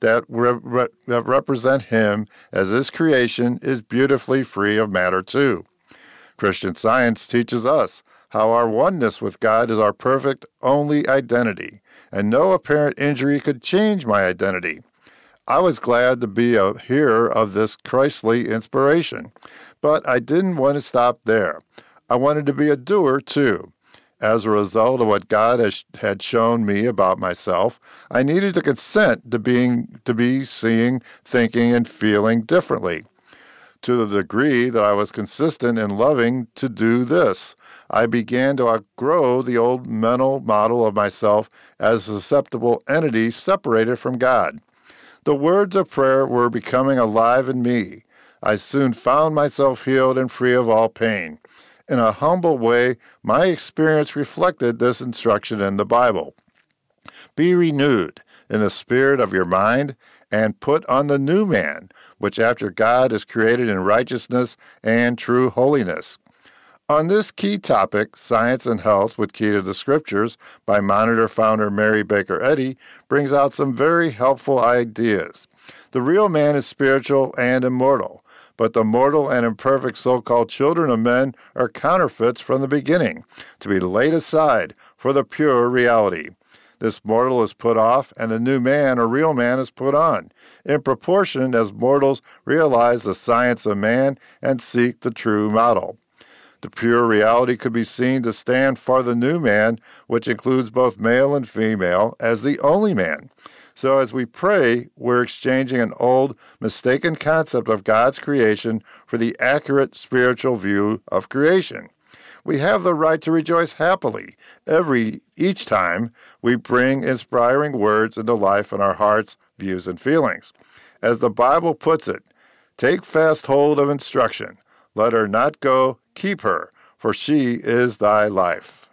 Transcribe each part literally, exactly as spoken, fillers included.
that, re- re- that represent him as his creation is beautifully free of matter too. Christian Science teaches us how our oneness with God is our perfect, only identity, and no apparent injury could change my identity. I was glad to be a hearer of this Christly inspiration, but I didn't want to stop there. I wanted to be a doer too. As a result of what God has, had shown me about myself, I needed to consent to being to be seeing, thinking, and feeling differently. To the degree that I was consistent in loving to do this, I began to outgrow the old mental model of myself as a susceptible entity separated from God. The words of prayer were becoming alive in me. I soon found myself healed and free of all pain. In a humble way, my experience reflected this instruction in the Bible. Be renewed in the spirit of your mind, and put on the new man, which after God is created in righteousness and true holiness. On this key topic, Science and Health with Key to the Scriptures, by Monitor founder Mary Baker Eddy, brings out some very helpful ideas. The real man is spiritual and immortal, but the mortal and imperfect so-called children of men are counterfeits from the beginning, to be laid aside for the pure reality. This mortal is put off, and the new man or real man is put on, in proportion as mortals realize the science of man and seek the true model. The pure reality could be seen to stand for the new man, which includes both male and female, as the only man. So as we pray, we're exchanging an old, mistaken concept of God's creation for the accurate spiritual view of creation. We have the right to rejoice happily every each time we bring inspiring words into life in our hearts, views, and feelings. As the Bible puts it, take fast hold of instruction. Let her not go, keep her, for she is thy life.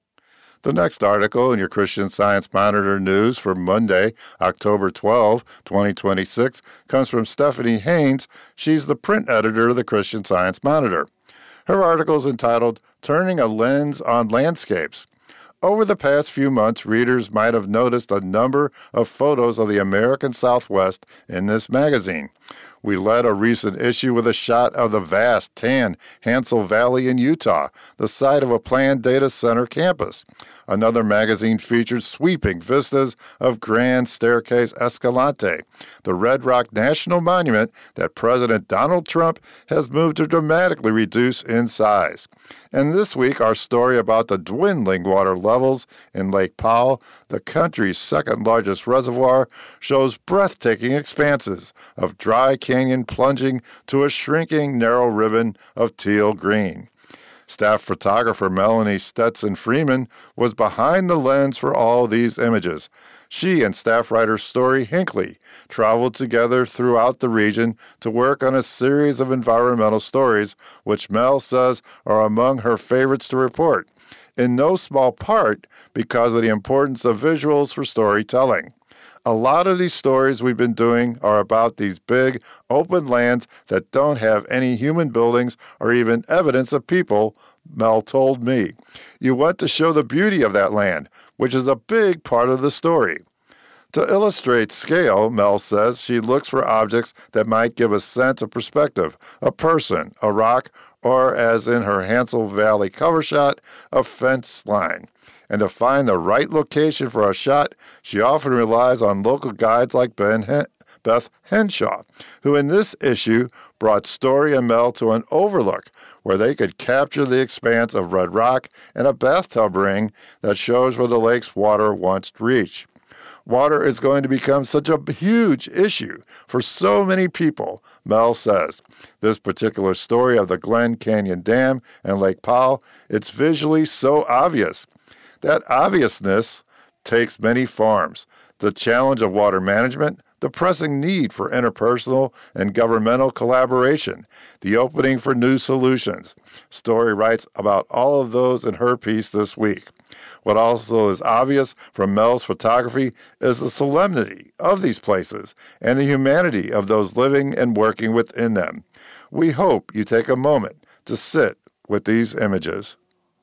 The next article in your Christian Science Monitor news for Monday, October twelfth, twenty twenty-six, comes from Stephanie Haynes. She's the print editor of the Christian Science Monitor. Her article is entitled, Turning a Lens on Landscapes. Over the past few months, readers might have noticed a number of photos of the American Southwest in this magazine. We led a recent issue with a shot of the vast, tan Hansel Valley in Utah, the site of a planned data center campus. Another magazine featured sweeping vistas of Grand Staircase Escalante, the Red Rock National Monument that President Donald Trump has moved to dramatically reduce in size. And this week, our story about the dwindling water levels in Lake Powell, the country's second-largest reservoir, shows breathtaking expanses of dry canyon plunging to a shrinking narrow ribbon of teal green. Staff photographer Melanie Stetson Freeman was behind the lens for all these images. She and staff writer Story Hinckley traveled together throughout the region to work on a series of environmental stories, which Mel says are among her favorites to report, in no small part because of the importance of visuals for storytelling. A lot of these stories we've been doing are about these big, open lands that don't have any human buildings or even evidence of people, Mel told me. You want to show the beauty of that land, which is a big part of the story. To illustrate scale, Mel says she looks for objects that might give a sense of perspective, a person, a rock, or, as in her Hansel Valley cover shot, a fence line. And to find the right location for a shot, she often relies on local guides like Ben Hen- Beth Henshaw, who in this issue brought Story and Mel to an overlook where they could capture the expanse of red rock and a bathtub ring that shows where the lake's water once reached. Water is going to become such a huge issue for so many people, Mel says. This particular story of the Glen Canyon Dam and Lake Powell, it's visually so obvious. That obviousness takes many forms. The challenge of water management, the pressing need for interpersonal and governmental collaboration, the opening for new solutions. Story writes about all of those in her piece this week. What also is obvious from Mel's photography is the solemnity of these places and the humanity of those living and working within them. We hope you take a moment to sit with these images.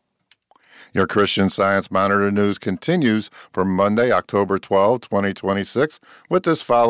Your Christian Science Monitor news continues for Monday, October twelfth, twenty twenty-six, with this following